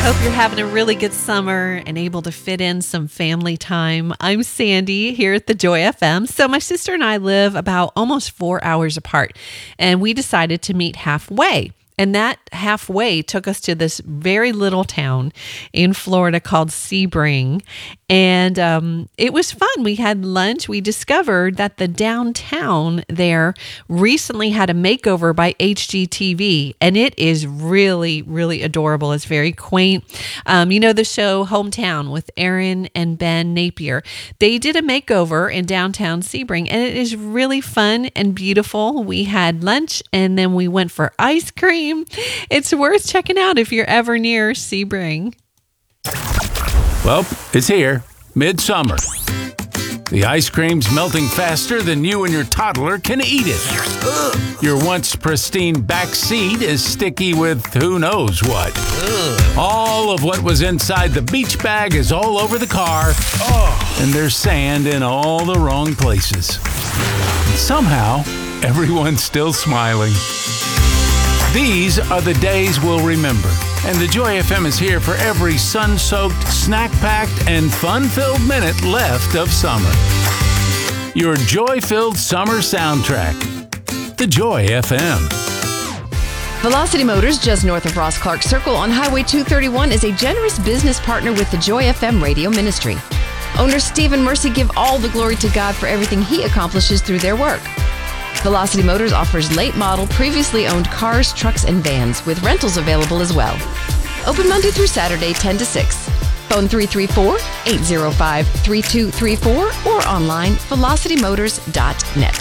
Hope you're having a really good summer and able to fit in some family time. I'm Sandy here at the Joy FM. So my sister and I live about almost 4 hours apart, and we decided to meet halfway. And that halfway took us to this very little town in Florida called Sebring. And it was fun. We had lunch. We discovered that the downtown there recently had a makeover by HGTV. And it is really, really adorable. It's very quaint. You know the show Hometown with Aaron and Ben Napier. They did a makeover in downtown Sebring. And it is really fun and beautiful. We had lunch and then we went for ice cream. It's worth checking out if you're ever near Sebring. Well, it's here. Midsummer. The ice cream's melting faster than you and your toddler can eat it. Your once pristine back seat is sticky with who knows what. All of what was inside the beach bag is all over the car. And there's sand in all the wrong places. Somehow, everyone's still smiling. These are the days we'll remember, and the Joy FM is here for every sun-soaked, snack-packed, and fun-filled minute left of summer. Your joy-filled summer soundtrack, the Joy FM. Velocity Motors, just north of Ross Clark Circle on Highway 231, is a generous business partner with the Joy FM radio ministry. Owner Steve and Mercy give all the glory to God for everything He accomplishes through their work. Velocity Motors offers late model, previously owned cars, trucks, and vans, with rentals available as well. Open Monday through Saturday, 10 to 6. Phone 334-805-3234 or online, velocitymotors.net.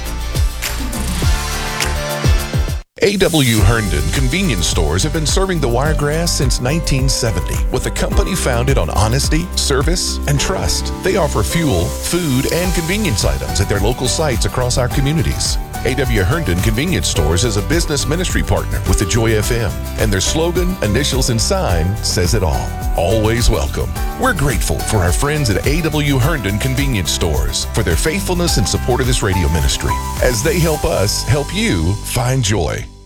A.W. Herndon Convenience Stores have been serving the Wiregrass since 1970 with a company founded on honesty, service, and trust. They offer fuel, food, and convenience items at their local sites across our communities. A.W. Herndon Convenience Stores is a business ministry partner with the Joy FM, and their slogan, initials, and sign says it all. Always welcome. We're grateful for our friends at A.W. Herndon Convenience Stores for their faithfulness and support of this radio ministry as they help us help you find joy.